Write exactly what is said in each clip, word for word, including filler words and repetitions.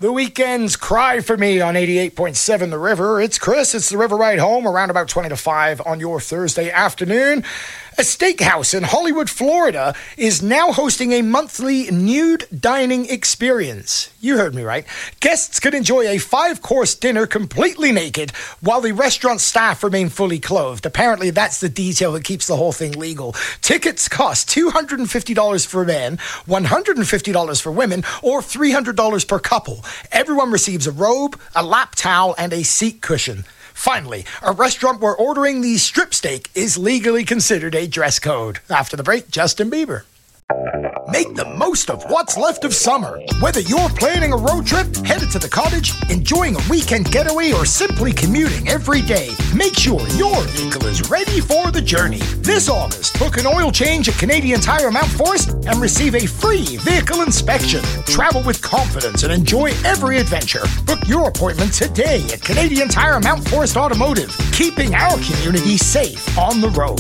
The weekends cry for me on eighty-eight point seven The River. It's Chris. It's the River Ride Home around about twenty to five on your Thursday afternoon. A steakhouse in Hollywood, Florida is now hosting a monthly nude dining experience. You heard me right. Guests can enjoy a five-course dinner completely naked while the restaurant staff remain fully clothed. Apparently, that's the detail that keeps the whole thing legal. Tickets cost two hundred fifty dollars for men, one hundred fifty dollars for women, or three hundred dollars per couple. Everyone receives a robe, a lap towel, and a seat cushion. Finally, a restaurant where ordering the strip steak is legally considered a dress code. After the break, Justin Bieber. Make the most of what's left of summer. Whether you're planning a road trip, headed to the cottage, enjoying a weekend getaway, or simply commuting every day, make sure your vehicle is ready for the journey. This August, book an oil change at Canadian Tire Mount Forest and receive a free vehicle inspection. Travel with confidence and enjoy every adventure. Book your appointment today at Canadian Tire Mount Forest Automotive, keeping our community safe on the road.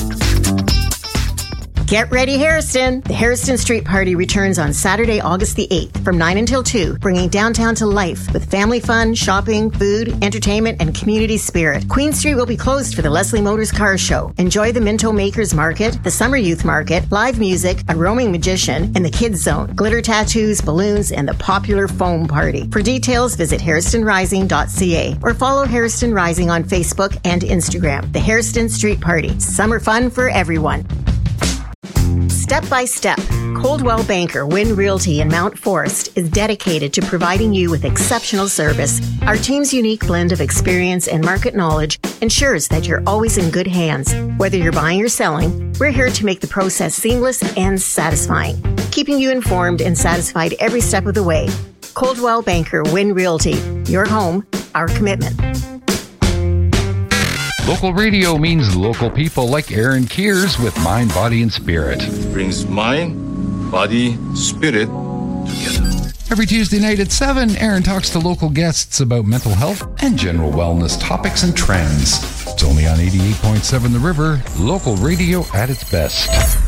Get ready, Harrison! The Harrison Street Party returns on Saturday, August the eighth from nine until two, bringing downtown to life with family fun, shopping, food, entertainment, and community spirit. Queen Street will be closed for the Leslie Motors Car Show. Enjoy the Minto Makers Market, the Summer Youth Market, live music, a roaming magician, and the Kids Zone, glitter tattoos, balloons, and the popular foam party. For details, visit harriston rising dot c a or follow Harrison Rising on Facebook and Instagram. The Harrison Street Party. Summer fun for everyone. Step by Step, Coldwell Banker Wynn Realty in Mount Forest is dedicated to providing you with exceptional service. Our team's unique blend of experience and market knowledge ensures that you're always in good hands. Whether you're buying or selling, we're here to make the process seamless and satisfying, keeping you informed and satisfied every step of the way. Coldwell Banker Wynn Realty, your home, our commitment. Local radio means local people like Aaron Kears with Mind, Body, and Spirit. Brings mind, body, spirit together. Every Tuesday night at seven, Aaron talks to local guests about mental health and general wellness topics and trends. It's only on eighty-eight point seven The River, local radio at its best.